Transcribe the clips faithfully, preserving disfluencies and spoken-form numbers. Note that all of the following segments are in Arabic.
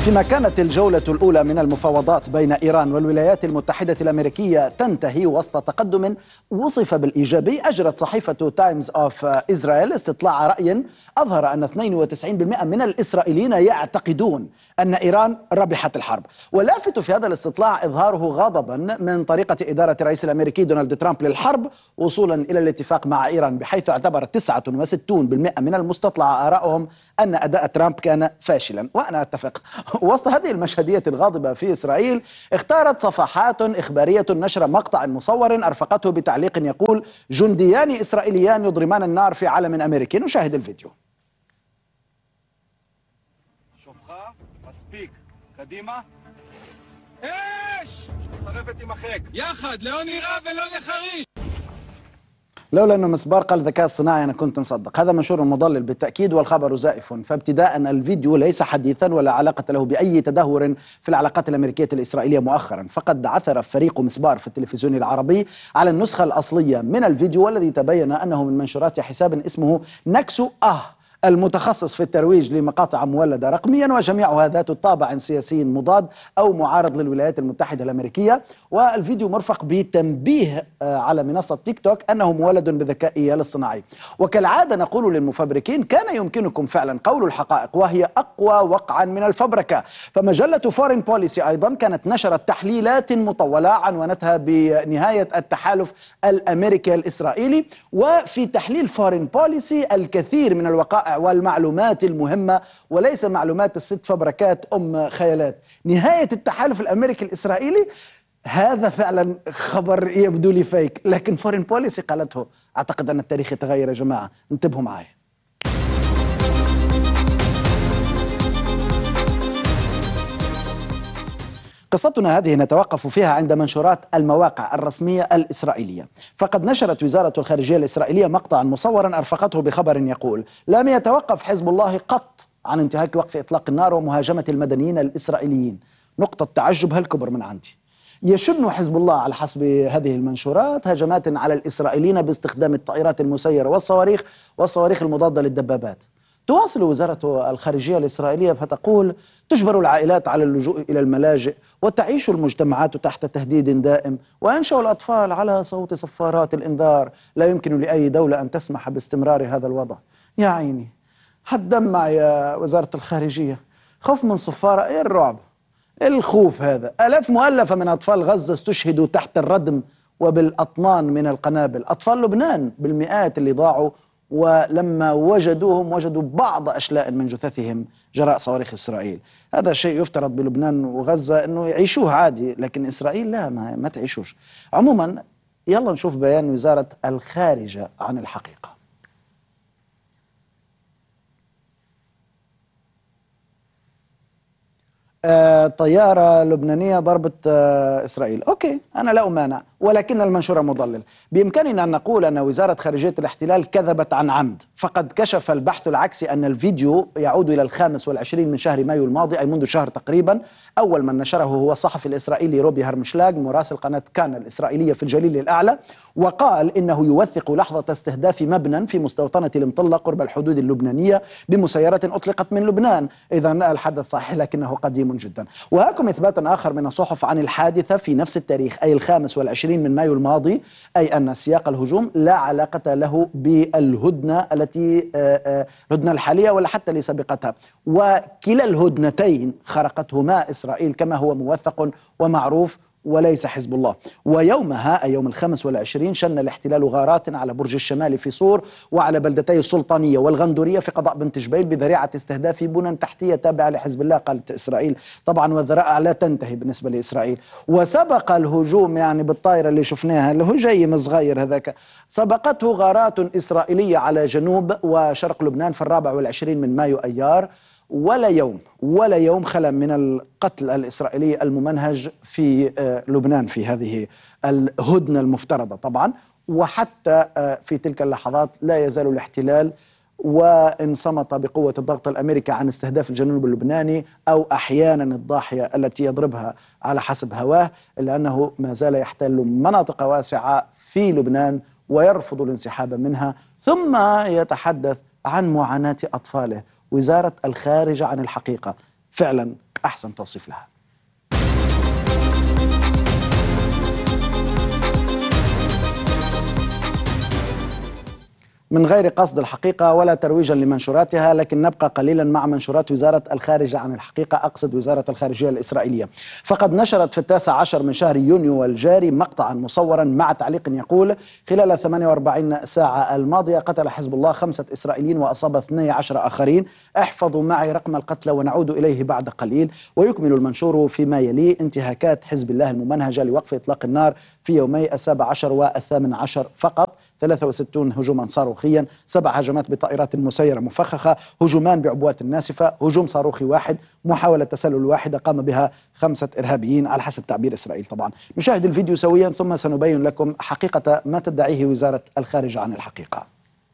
فيما كانت الجولة الأولى من المفاوضات بين إيران والولايات المتحدة الأمريكية تنتهي وسط تقدم وصف بالإيجابي، أجرت صحيفة تايمز أوف إسرائيل استطلاع رأي أظهر أن اثنين وتسعين بالمئة من الإسرائيليين يعتقدون أن إيران ربحت الحرب. واللافت في هذا الاستطلاع إظهاره غضبا من طريقة إدارة الرئيس الأمريكي دونالد ترامب للحرب وصولا إلى الاتفاق مع إيران، بحيث اعتبر تسعة وستين بالمئة من المستطلع آرائهم أن أداء ترامب كان فاشلا، وأنا أتفق. وسط هذه المشهدية الغاضبة في إسرائيل، اختارت صفحات إخبارية نشر مقطع مصور أرفقته بتعليق يقول: جنديان إسرائيليان يضرمان النار في علم أمريكي. نشاهد الفيديو. شوفها مسبيك قديمة ايش ששרפת תימחק יחד לא נראה ולא נחריש. لولا أنه مسبار قال الذكاء الصناعي أنا كنت نصدق. هذا منشور مضلل بالتأكيد والخبر زائف. فابتداء الفيديو ليس حديثا ولا علاقة له بأي تدهور في العلاقات الأمريكية الإسرائيلية مؤخرا، فقد عثر فريق مسبار في التلفزيون العربي على النسخة الأصلية من الفيديو، والذي تبين أنه من منشورات حساب اسمه نكسو أه المتخصص في الترويج لمقاطع مولدة رقميا، وجميعها ذات الطابع سياسي مضاد أو معارض للولايات المتحدة الأمريكية. والفيديو مرفق بتنبيه على منصة تيك توك أنه مولد بالذكاء الاصطناعي. وكالعادة نقول للمفبركين: كان يمكنكم فعلا قول الحقائق وهي أقوى وقعا من الفبركة. فمجلة فورين بوليسي أيضا كانت نشرت تحليلات مطولة عنونتها بنهاية التحالف الأمريكي الإسرائيلي، وفي تحليل فورين بوليسي الكثير من الوقائع والمعلومات المهمة وليس معلومات الست فبركات أم خيالات. نهاية التحالف الأمريكي الإسرائيلي هذا فعلا خبر يبدو لي فيك، لكن فورين بوليسي قالته. أعتقد أن التاريخ يتغير يا جماعة، انتبهوا معي. قصتنا هذه نتوقف فيها عند منشورات المواقع الرسمية الإسرائيلية. فقد نشرت وزارة الخارجية الإسرائيلية مقطعا مصورا أرفقته بخبر يقول: لم يتوقف حزب الله قط عن انتهاك وقف إطلاق النار ومهاجمة المدنيين الإسرائيليين. نقطة تعجب هالكبر من عندي. يشن حزب الله على حسب هذه المنشورات هجمات على الإسرائيليين باستخدام الطائرات المسيرة والصواريخ والصواريخ المضادة للدبابات. تواصل وزارة الخارجية الإسرائيلية فتقول: تجبر العائلات على اللجوء إلى الملاجئ، وتعيش المجتمعات تحت تهديد دائم، وينشأ الأطفال على صوت صفارات الإنذار. لا يمكن لأي دولة أن تسمح باستمرار هذا الوضع. يا عيني هتدمع يا وزارة الخارجية. خوف من صفارة؟ إيه الرعب؟ الخوف هذا. آلاف مؤلفة من أطفال غزة استشهدوا تحت الردم وبالأطنان من القنابل. أطفال لبنان بالمئات اللي ضاعوا، ولما وجدوهم وجدوا بعض أشلاء من جثثهم جراء صواريخ إسرائيل. هذا شيء يفترض بلبنان وغزة أنه يعيشوه عادي، لكن إسرائيل لا، ما, ما تعيشوش. عموما يلا نشوف بيان وزارة الخارجية عن الحقيقة. آه طيارة لبنانية ضربت آه إسرائيل. أوكي، أنا لا أمانع، ولكن المنشور مضلل. بإمكاننا أن نقول أن وزارة خارجية الاحتلال كذبت عن عمد، فقد كشف البحث العكسي أن الفيديو يعود إلى الخامس والعشرين من شهر مايو الماضي، أي منذ شهر تقريبا. أول من نشره هو الصحفي الإسرائيلي روبي هرمشلاج مراسل قناة كان الإسرائيلية في الجليل الأعلى، وقال إنه يوثق لحظة استهداف مبنى في مستوطنة المطلة قرب الحدود اللبنانية بمسيرة أطلقت من لبنان. إذا الحدث صحيح لكنه قديم جدا. وهاكم إثبات آخر من الصحف عن الحادثة في نفس التاريخ، أي الخامس والعشرين من مايو الماضي، أي أن سياق الهجوم لا علاقة له بالهدنة التي الهدنة الحالية ولا حتى اللي سبقتها، وكلا الهدنتين خرقتهما إسرائيل كما هو موثق ومعروف وليس حزب الله. ويومها أي يوم الخامس والعشرين شن الاحتلال غارات على برج الشمال في صور وعلى بلدتي السلطانية والغندورية في قضاء بنت جبيل بذريعة استهداف بنى تحتية تابعة لحزب الله، قالت إسرائيل. طبعا والذرائع لا تنتهي بالنسبة لإسرائيل. وسبق الهجوم يعني بالطائرة اللي شفناها اللي هو جاي صغير هذاك، سبقته غارات إسرائيلية على جنوب وشرق لبنان في الرابع والعشرين من مايو أيار. ولا يوم ولا يوم خلا من القتل الإسرائيلي الممنهج في لبنان في هذه الهدنة المفترضة طبعا. وحتى في تلك اللحظات لا يزال الاحتلال، وإن صمت بقوة الضغط الأمريكي عن استهداف الجنوب اللبناني أو أحيانا الضاحية التي يضربها على حسب هواه، إلا أنه ما زال يحتل مناطق واسعة في لبنان ويرفض الانسحاب منها، ثم يتحدث عن معاناة أطفاله. وزارة الخارجية عن الحقيقة فعلا أحسن توصيف لها. من غير قصد الحقيقة ولا ترويجا لمنشوراتها، لكن نبقى قليلا مع منشورات وزارة الخارجية عن الحقيقة، أقصد وزارة الخارجية الإسرائيلية. فقد نشرت في التاسع عشر من شهر يونيو الجاري مقطعا مصورا مع تعليق يقول: خلال ثمانية وأربعين ساعة الماضية قتل حزب الله خمسة إسرائيليين وأصاب اثني عشر آخرين، احفظوا معي رقم القتلى ونعود إليه بعد قليل. ويكمل المنشور فيما يلي: انتهاكات حزب الله الممنهجة لوقف إطلاق النار في يومي السابع عشر والثامن عشر فقط، ثلاثة وستين هجوما صاروخيا، سبع هجمات بطائرات مسيرة مفخخة، هجومان بعبوات ناسفة، هجوم صاروخي واحد، محاولة تسلل واحدة قام بها خمسة إرهابيين على حسب تعبير إسرائيل. طبعا نشاهد الفيديو سويا ثم سنبين لكم حقيقة ما تدعيه وزارة الخارجية عن الحقيقة.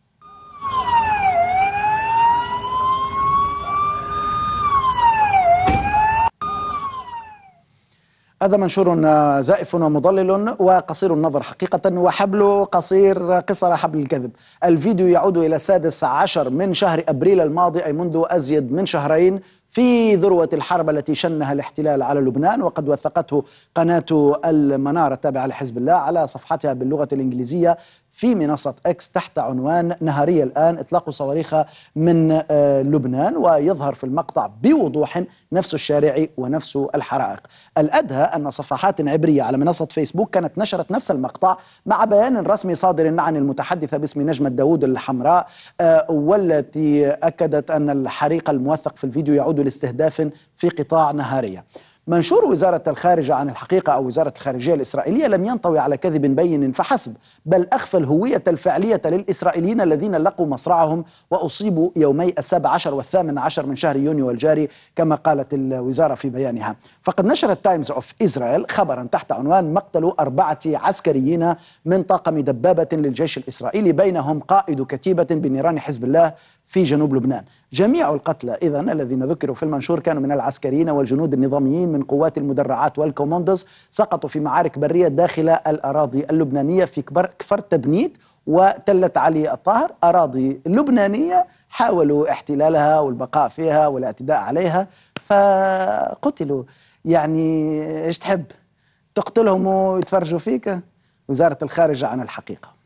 هذا منشور زائف ومضلل وقصير النظر حقيقة، وحبله قصير قصر حبل الكذب. الفيديو يعود إلى السادس عشر من شهر أبريل الماضي، أي منذ أزيد من شهرين، في ذروة الحرب التي شنها الاحتلال على لبنان، وقد وثقته قناة المنارة التابعة لحزب الله على صفحتها باللغة الإنجليزية في منصة إكس تحت عنوان: نهارية الآن إطلاق صواريخ من لبنان. ويظهر في المقطع بوضوح نفس الشارع ونفس الحرائق. الأدهى أن صفحات عبرية على منصة فيسبوك كانت نشرت نفس المقطع مع بيان رسمي صادر عن المتحدثة باسم نجمة داوود الحمراء، والتي أكدت أن الحريق الموثق في الفيديو يعود لاستهداف في قطاع نهارية. منشور وزارة الخارجية عن الحقيقة أو وزارة الخارجية الإسرائيلية لم ينطوي على كذب بين فحسب، بل أخفى الهوية الفعلية للإسرائيليين الذين لقوا مصرعهم وأصيبوا يومي السابع عشر والثامن عشر من شهر يونيو الجاري كما قالت الوزارة في بيانها. فقد نشرت تايمز أوف إسرائيل خبرا تحت عنوان: مقتل أربعة عسكريين من طاقم دبابة للجيش الإسرائيلي، بينهم قائد كتيبة بنيران حزب الله في جنوب لبنان. جميع القتلى إذن الذين ذكروا في المنشور كانوا من العسكريين والجنود النظاميين من قوات المدرعات والكوموندوز، سقطوا في معارك برية داخل الأراضي اللبنانية في كفر تبنيت وتلة علي الطاهر، أراضي لبنانية حاولوا احتلالها والبقاء فيها والاعتداء عليها فقتلوا. يعني ايش تحب تقتلهم ويتفرجوا فيك؟ وزارة الخارجية عن الحقيقة.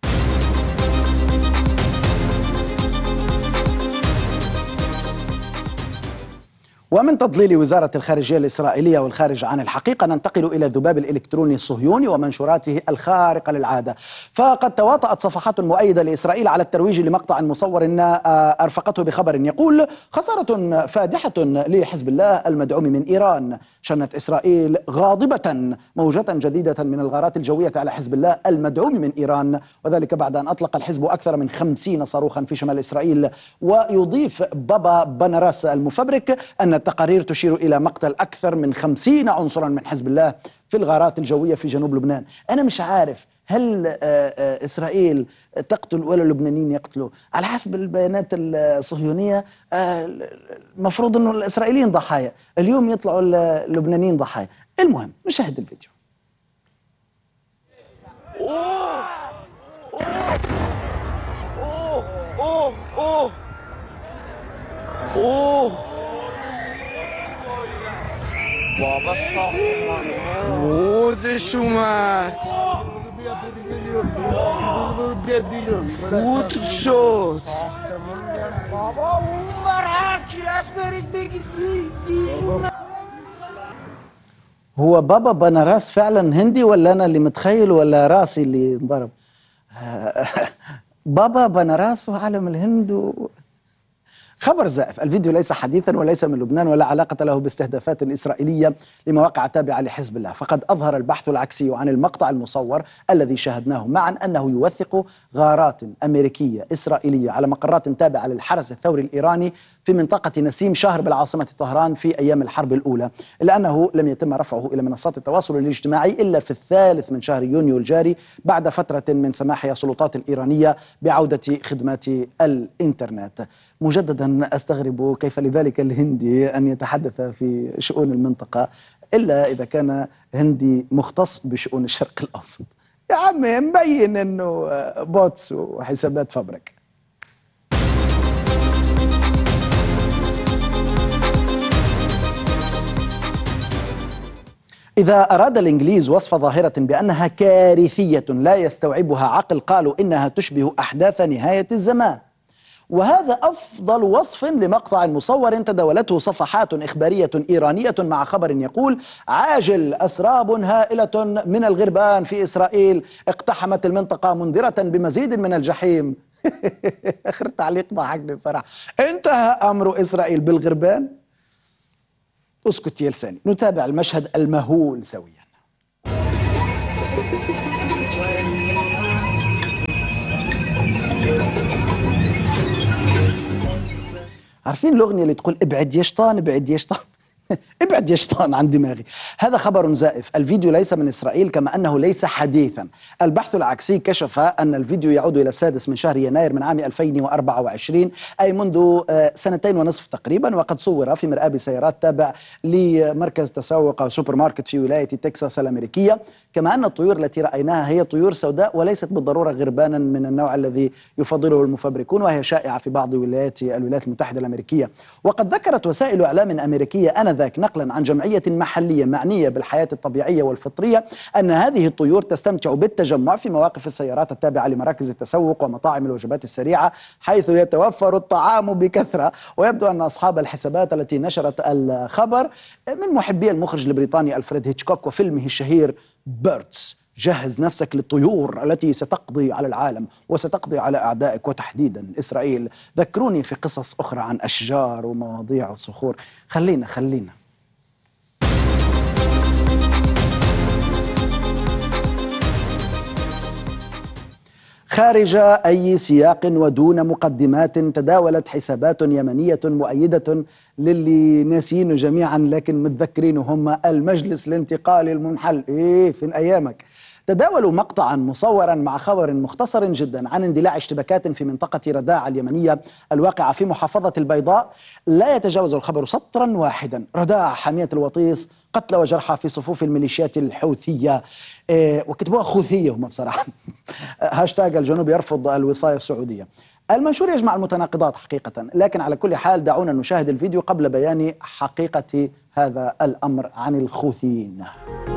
ومن تضليل وزارة الخارجية الإسرائيلية والخارج عن الحقيقة ننتقل إلى الذباب الإلكتروني الصهيوني ومنشوراته الخارقة للعادة. فقد تواطأت صفحات مؤيدة لإسرائيل على الترويج لمقطع مصور أرفقته بخبر يقول: خسارة فادحة لحزب الله المدعوم من إيران. شنت إسرائيل غاضبة موجة جديدة من الغارات الجوية على حزب الله المدعوم من إيران، وذلك بعد أن أطلق الحزب أكثر من خمسين صاروخا في شمال إسرائيل. ويضيف بابا بنراس المفبرك أن التقارير تشير إلى مقتل أكثر من خمسين عنصرا من حزب الله في الغارات الجوية في جنوب لبنان. أنا مش عارف هل إسرائيل تقتل ولا اللبنانيين يقتلوا؟ على حسب البيانات الصهيونية المفروض أنه الإسرائيليين ضحايا، اليوم يطلعوا اللبنانيين ضحايا. المهم نشاهد الفيديو. أوه أوه أوه أوه أوه بابا موت الشمال موت الشوت هو بابا بنراس فعلا هندي ولا أنا اللي متخيل ولا راسي اللي انضرب؟ بابا بنراس وعالم الهند و... خبر زائف. الفيديو ليس حديثا وليس من لبنان ولا علاقة له باستهدافات إسرائيلية لمواقع تابعة لحزب الله. فقد أظهر البحث العكسي عن المقطع المصور الذي شاهدناه معا أنه يوثق غارات أمريكية إسرائيلية على مقرات تابعة للحرس الثوري الإيراني في منطقة نسيم شهر بالعاصمة طهران في أيام الحرب الأولى، إلا أنه لم يتم رفعه إلى منصات التواصل الاجتماعي إلا في الثالث من شهر يونيو الجاري بعد فترة من سماح السلطات الإيرانية بعودة خدمات الإنترنت. مجددا أستغرب كيف لذلك الهندي أن يتحدث في شؤون المنطقة إلا إذا كان هندي مختص بشؤون الشرق الأوسط. يا عمي مبين أنه بوتس وحسابات فبرك. إذا أراد الإنجليز وصف ظاهرة بأنها كارثية لا يستوعبها عقل قالوا إنها تشبه أحداث نهاية الزمان، وهذا أفضل وصف لمقطع مصور تداولته صفحات إخبارية إيرانية مع خبر يقول: عاجل، أسراب هائلة من الغربان في إسرائيل اقتحمت المنطقة منذرة بمزيد من الجحيم. آخر تعليق ضحكني بصراحة. انتهى أمر إسرائيل بالغربان؟ اسكت يا لساني. نتابع المشهد المهول سويا. عارفين الأغنية اللي تقول ابعد يا شيطان ابعد يا شيطان؟ ابعد يا شيطان عن دماغي. هذا خبر زائف. الفيديو ليس من إسرائيل كما أنه ليس حديثا. البحث العكسي كشف أن الفيديو يعود إلى السادس من شهر يناير من عام ألفين وأربعة وعشرين، أي منذ سنتين ونصف تقريبا، وقد صور في مرآب سيارات تابع لمركز تسوق أو سوبر ماركت في ولاية تكساس الأمريكية. كما أن الطيور التي رأيناها هي طيور سوداء وليست بالضرورة غربانا من النوع الذي يفضله المفبركون، وهي شائعة في بعض ولايات الولايات المتحدة الأمريكية. وقد ذكرت وسائل إعلام أمريكية آنذاك نقلا عن جمعية محلية معنية بالحياة الطبيعية والفطرية أن هذه الطيور تستمتع بالتجمع في مواقف السيارات التابعة لمراكز التسوق ومطاعم الوجبات السريعة، حيث يتوفر الطعام بكثرة. ويبدو أن أصحاب الحسابات التي نشرت الخبر من محبي المخرج البريطاني ألفريد هيتشكوك وفيلمه الشهير بيردز. جهز نفسك للطيور التي ستقضي على العالم وستقضي على أعدائك وتحديدا إسرائيل. ذكروني في قصص أخرى عن أشجار ومواضيع وصخور. خلينا خلينا خارج أي سياق ودون مقدمات تداولت حسابات يمنية مؤيدة للي ناسينه جميعا لكن متذكرينه هم المجلس الانتقالي المنحل. إيه فين أيامك؟ تداولوا مقطعا مصورا مع خبر مختصر جدا عن اندلاع اشتباكات في منطقة رداع اليمنية الواقعة في محافظة البيضاء. لا يتجاوز الخبر سطرا واحدا: رداع حامية الوطيس، قتلى وجرحى في صفوف الميليشيات الحوثية. إيه وكتبوها خوثية هم بصراحة. هاشتاج الجنوب يرفض الوصاية السعودية. المنشور يجمع المتناقضات حقيقة، لكن على كل حال دعونا نشاهد الفيديو قبل بيان حقيقة هذا الأمر عن الخوثيين.